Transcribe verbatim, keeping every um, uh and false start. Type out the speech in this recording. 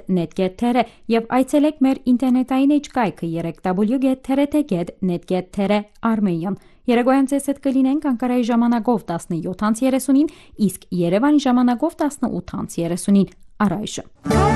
netget.tr եւ այցելեք մեր ինտերնետային էջկայքը երեք w կետ t r t կետ net կետ t r Armenian։ Երեգոյան ձեզ հետ կլինենք Անկարայի ժամանակով տասնյոթ անց երեսունին, իսկ Երևանի ժամանակով տասնութ անց երեսունին։ Առայժմ